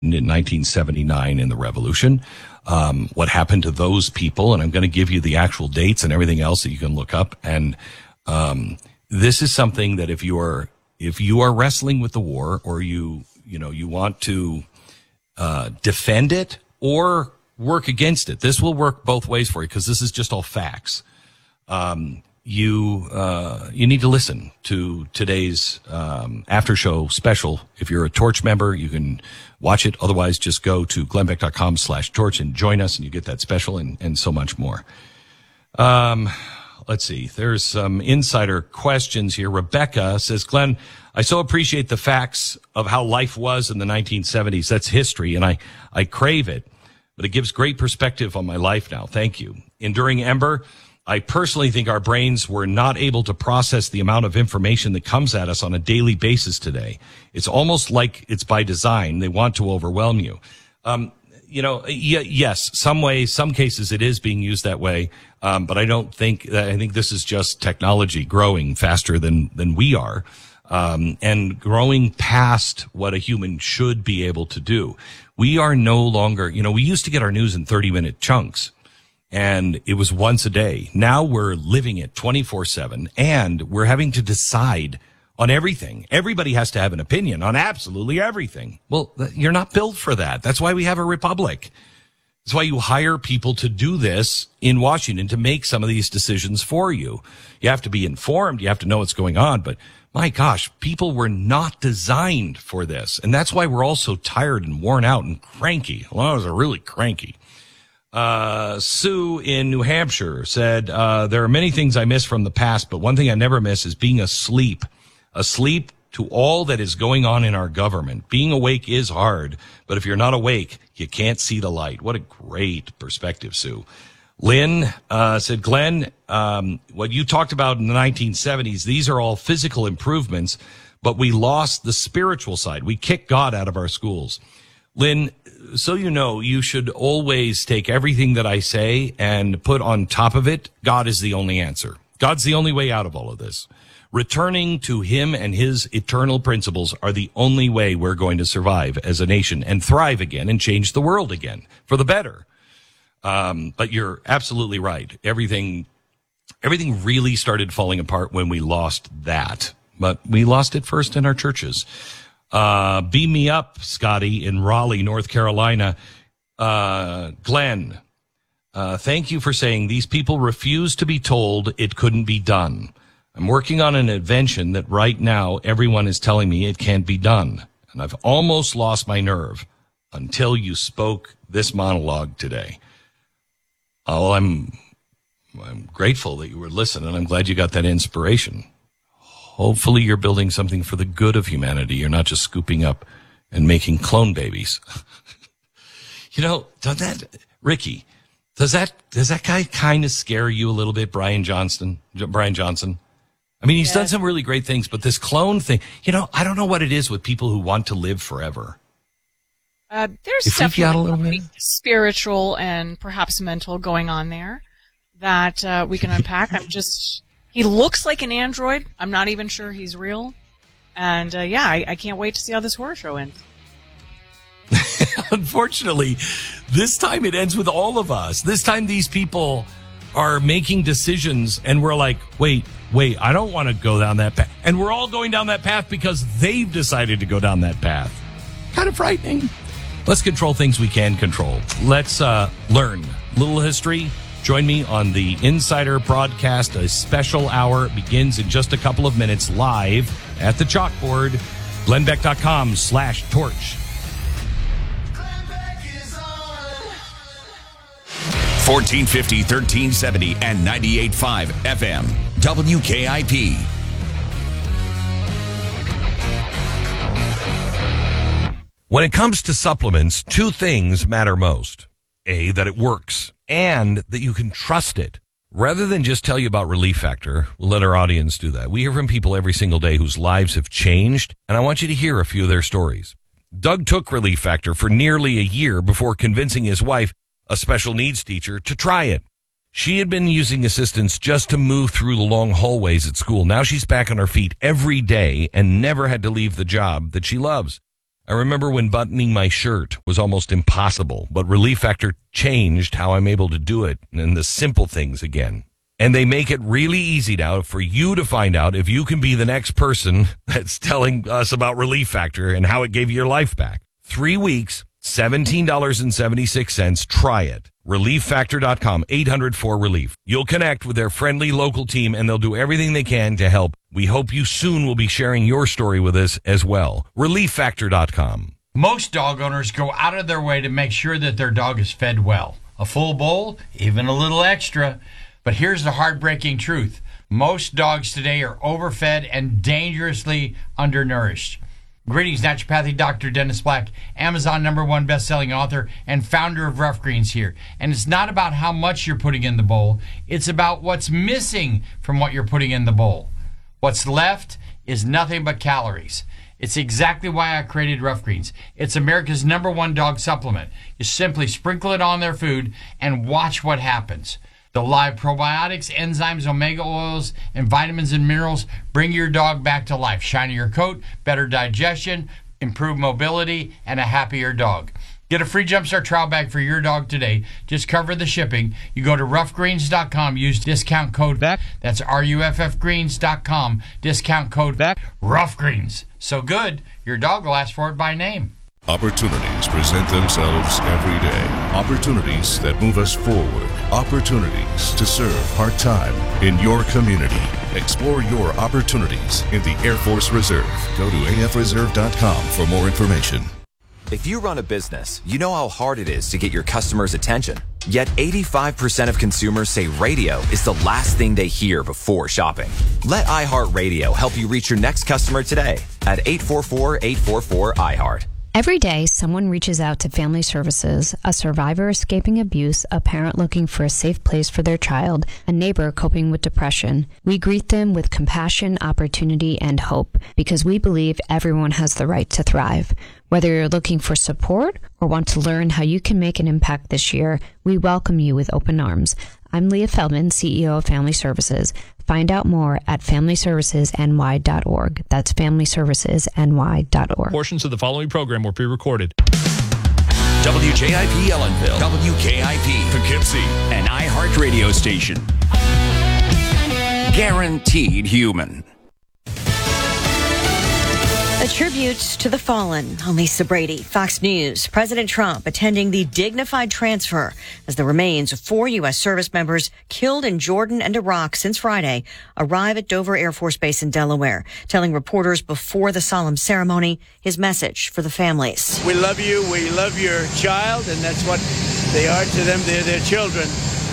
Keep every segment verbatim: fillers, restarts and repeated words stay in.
in nineteen seventy-nine in the revolution. Um, what happened to those people? And I'm going to give you the actual dates and everything else that you can look up. And um, this is something that if you are if you are wrestling with the war, or you you know you want to uh, defend it or work against it, this will work both ways for you, because this is just all facts. Um, you uh, you need to listen to today's um, after show special. If you're a Torch member, you can watch it. Otherwise, just go to glennbeck.com slash torch and join us, and you get that special and, and so much more. Um, let's see. There's some insider questions here. Rebecca says, Glenn, I so appreciate the facts of how life was in the nineteen seventies. That's history, and I, I crave it, but it gives great perspective on my life now. Thank you. Enduring Ember, I personally think our brains were not able to process the amount of information that comes at us on a daily basis today. It's almost like it's by design. They want to overwhelm you. Um, you know, y- yes, some ways, some cases it is being used that way. Um, but I don't think that, I think this is just technology growing faster than, than we are. Um, and growing past what a human should be able to do. We are no longer, you know, we used to get our news in thirty minute chunks. And it was once a day. Now we're living it twenty-four seven, and we're having to decide on everything. Everybody has to have an opinion on absolutely everything. Well, you're not built for that. That's why we have a republic. That's why you hire people to do this in Washington, to make some of these decisions for you. You have to be informed. You have to know what's going on. But my gosh, people were not designed for this. And that's why we're all so tired and worn out and cranky. A lot of us are really cranky. Uh, Sue in New Hampshire said, uh, there are many things I miss from the past, but one thing I never miss is being asleep, asleep to all that is going on in our government. Being awake is hard, but if you're not awake, you can't see the light. What a great perspective, Sue. Lynn, uh, said, Glenn, um, what you talked about in the nineteen seventies, these are all physical improvements, but we lost the spiritual side. We kicked God out of our schools. Lynn, so you know, you should always take everything that I say and put on top of it, God is the only answer. God's the only way out of all of this. Returning to him and his eternal principles are the only way we're going to survive as a nation and thrive again and change the world again for the better. Um, but you're absolutely right. Everything, everything really started falling apart when we lost that. But we lost it first in our churches. Uh, beam me up, Scotty, in Raleigh, North Carolina. Uh, Glenn, uh, thank you for saying these people refuse to be told it couldn't be done. I'm working on an invention that right now everyone is telling me it can't be done. And I've almost lost my nerve until you spoke this monologue today. Oh, I'm, I'm grateful that you were listening. I'm glad you got that inspiration. Hopefully you're building something for the good of humanity. You're not just scooping up and making clone babies. You know, does that, Ricky, does that, does that guy kind of scare you a little bit, Brian Johnston, Brian Johnson? I mean, he's yeah. done some really great things, but this clone thing, you know, I don't know what it is with people who want to live forever. Uh, there's definitely something spiritual and perhaps mental going on there that uh, we can unpack. I'm just... He looks like an android. I'm not even sure he's real. And, uh, yeah, I, I can't wait to see how this horror show ends. Unfortunately, this time it ends with all of us. This time these people are making decisions, and we're like, wait, wait, I don't want to go down that path. And we're all going down that path because they've decided to go down that path. Kind of frightening. Let's control things we can control. Let's uh, learn a little history. Join me on the Insider broadcast. A special hour begins in just a couple of minutes live at the chalkboard. glennbeck.com slash torch. fourteen fifty, thirteen seventy, and ninety-eight point five F M. W K I P. When it comes to supplements, two things matter most. A, that it works, and that you can trust it. Rather than just tell you about Relief Factor, we'll let our audience do that. We hear from people every single day whose lives have changed, and I want you to hear a few of their stories. Doug took Relief Factor for nearly a year before convincing his wife, a special needs teacher, to try it. She had been using assistance just to move through the long hallways at school. Now she's back on her feet every day and never had to leave the job that she loves. I remember when buttoning my shirt was almost impossible, but Relief Factor changed how I'm able to do it and the simple things again. And they make it really easy now for you to find out if you can be the next person that's telling us about Relief Factor and how it gave you your life back. Three weeks, seventeen dollars and seventy-six cents. Try it. relief factor dot com, eight hundred four relief. You'll connect with their friendly local team, and they'll do everything they can to help. We hope you soon will be sharing your story with us as well. relief factor dot com. Most dog owners go out of their way to make sure that their dog is fed well. A full bowl, even a little extra. But here's the heartbreaking truth. Most dogs today are overfed and dangerously undernourished. Greetings, naturopathic Doctor Dennis Black, Amazon number one best-selling author and founder of Rough Greens here. And it's not about how much you're putting in the bowl. It's about what's missing from what you're putting in the bowl. What's left is nothing but calories. It's exactly why I created Rough Greens. It's America's number one dog supplement. You simply sprinkle it on their food and watch what happens. The live probiotics, enzymes, omega oils, and vitamins and minerals bring your dog back to life. Shinier coat, better digestion, improved mobility, and a happier dog. Get a free Jumpstart trial bag for your dog today. Just cover the shipping. You go to rough greens dot com, use discount code BACK. That's R U F F greens dot com, discount code BACK. Rough Greens. So good, your dog will ask for it by name. Opportunities present themselves every day. Opportunities that move us forward. Opportunities to serve part-time in your community. Explore your opportunities in the Air Force Reserve. Go to A F reserve dot com for more information. If you run a business, you know how hard it is to get your customers' attention. Yet eighty-five percent of consumers say radio is the last thing they hear before shopping. Let iHeartRadio help you reach your next customer today at eight four four, eight four four, I heart. Every day, someone reaches out to Family Services, a survivor escaping abuse, a parent looking for a safe place for their child, a neighbor coping with depression. We greet them with compassion, opportunity, and hope, because we believe everyone has the right to thrive. Whether you're looking for support or want to learn how you can make an impact this year, we welcome you with open arms. I'm Leah Feldman, C E O of Family Services. Find out more at family services n y dot org. That's family services n y dot org. Portions of the following program were pre-recorded. W J I P Ellenville, W K I P Poughkeepsie, an iHeart radio station. Guaranteed human. A tribute to the fallen. I'm Lisa Brady, Fox News. President Trump attending the dignified transfer as the remains of four U S service members killed in Jordan and Iraq since Friday arrive at Dover Air Force Base in Delaware, telling reporters before the solemn ceremony his message for the families. We love you. We love your child, and that's what they are to them. They're their children.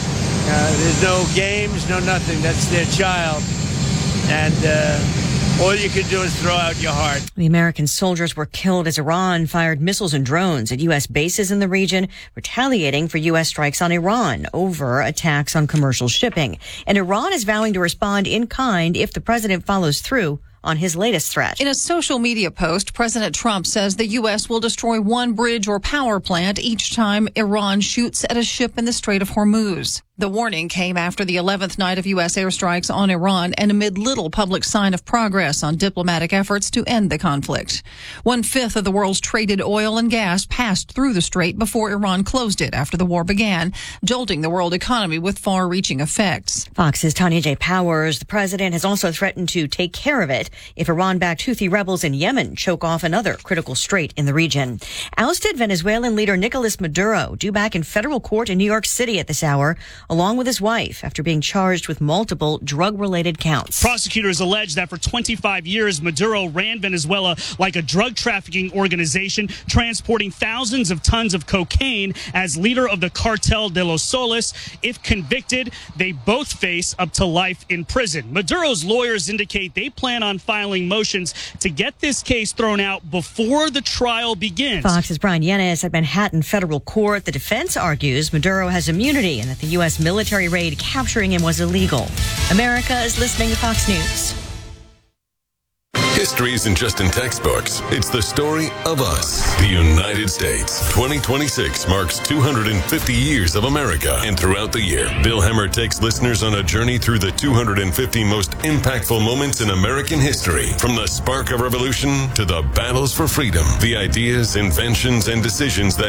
Uh, there's no games, no nothing. That's their child. And, uh, all you can do is throw out your heart. The American soldiers were killed as Iran fired missiles and drones at U S bases in the region, retaliating for U S strikes on Iran over attacks on commercial shipping. And Iran is vowing to respond in kind if the president follows through on his latest threat. In a social media post, President Trump says the U S will destroy one bridge or power plant each time Iran shoots at a ship in the Strait of Hormuz. The warning came after the eleventh night of U S airstrikes on Iran and amid little public sign of progress on diplomatic efforts to end the conflict. One-fifth of the world's traded oil and gas passed through the strait before Iran closed it after the war began, jolting the world economy with far-reaching effects. Fox's Tanya J. Powers, the president, has also threatened to take care of it if Iran-backed Houthi rebels in Yemen choke off another critical strait in the region. Ousted Venezuelan leader Nicolas Maduro due back in federal court in New York City at this hour, along with his wife, after being charged with multiple drug-related counts. Prosecutors allege that for twenty-five years, Maduro ran Venezuela like a drug trafficking organization, transporting thousands of tons of cocaine as leader of the Cartel de los Soles. If convicted, they both face up to life in prison. Maduro's lawyers indicate they plan on filing motions to get this case thrown out before the trial begins. Fox's Brian Yenes at Manhattan federal court. The defense argues Maduro has immunity and that the U S military raid capturing him was illegal. America is listening to Fox News. History isn't just in textbooks. It's the story of us, the United States. twenty twenty-six marks two hundred fifty years of America. And throughout the year, Bill Hemmer takes listeners on a journey through the two hundred fifty most impactful moments in American history. From the spark of revolution to the battles for freedom, the ideas, inventions, and decisions that